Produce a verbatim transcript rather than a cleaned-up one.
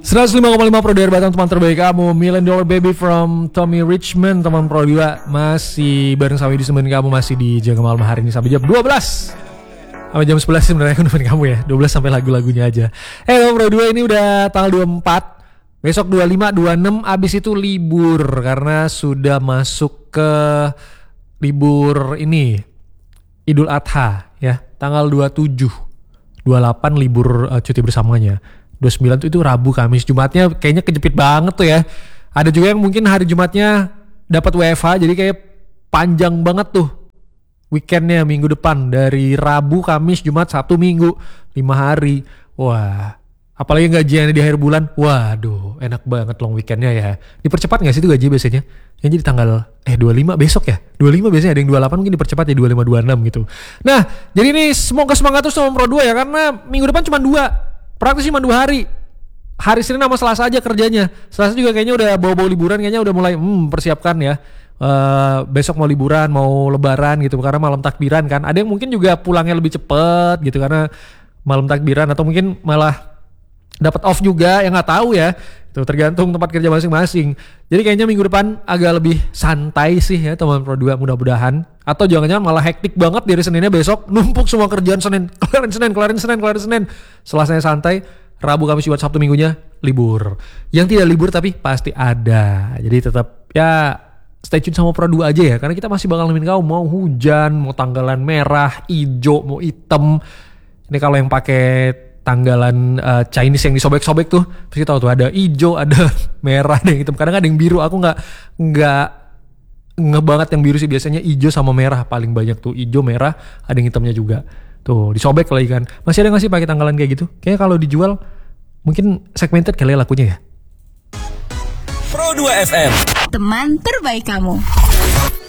seratus lima koma lima Pro dua Batang, teman terbaik kamu. Million Dollar Baby from Tommy Richmond, teman Pro dua. Masih bareng sama di teman kamu, masih di Jaga Malam hari ini sampai jam dua belas. Sampai jam sebelas sebenarnya aku nemenin kamu ya. dua belas sampai lagu-lagunya aja. Eh hey, Pro dua ini udah tanggal dua puluh empat. Besok dua puluh lima, dua puluh enam, abis itu libur karena sudah masuk ke libur ini Idul Adha ya. Tanggal dua puluh tujuh, dua puluh delapan libur uh, cuti bersamanya. dua puluh sembilan tuh itu Rabu, Kamis, Jumatnya kayaknya kejepit banget tuh ya. Ada juga yang mungkin hari Jumatnya dapat W F H, jadi kayak panjang banget tuh weekendnya minggu depan. Dari Rabu, Kamis, Jumat, Sabtu, Minggu, lima hari. Wah, apalagi gajiannya di akhir bulan. Waduh, enak banget long weekendnya ya. Dipercepat gak sih itu gaji biasanya? Yang jadi tanggal eh dua puluh lima besok ya. dua puluh lima biasanya, ada yang dua puluh delapan, mungkin dipercepat ya dua puluh lima, dua puluh enam gitu. Nah, jadi ini semoga semangat terus sama Pro dua ya, karena minggu depan cuma dua. Praktis cuma dua hari. Hari Senin sama Selasa aja kerjanya. Selasa juga kayaknya udah bawa-bawa liburan, kayaknya udah mulai hmm, persiapkan ya. Uh, besok mau liburan, mau lebaran gitu, karena malam takbiran kan. Ada yang mungkin juga pulangnya lebih cepet gitu karena malam takbiran, atau mungkin malah dapat off juga, yang nggak tahu ya. Itu tergantung tempat kerja masing-masing. Jadi kayaknya minggu depan agak lebih santai sih ya teman Pro dua, mudah-mudahan. Atau jangan-jangan malah hektik banget dari Seninnya besok, numpuk semua kerjaan Senin, kelarin Senin, kelarin Senin, kelarin Senin. Selasanya santai, Rabu, Kamis, Jumat, Sabtu, Minggunya libur. Yang tidak libur tapi pasti ada. Jadi tetap ya stay tune sama Pro dua aja ya, karena kita masih bakal nemenin kamu mau hujan, mau tanggalan merah, hijau, mau hitam. Ini kalau yang pakai tanggalan uh, Chinese yang disobek-sobek tuh, pasti tahu tuh ada hijau, ada merah, ada yang hitam. Kadang ada yang biru. Aku nggak nggak nge banget yang biru sih, biasanya hijau sama merah paling banyak tuh. Hijau, merah, ada yang hitamnya juga. Tuh disobek lagi kan. Masih ada nggak sih pakai tanggalan kayak gitu? Kayaknya kalau dijual mungkin segmented kali ya lakunya ya. Pro dua F M, teman terbaik kamu.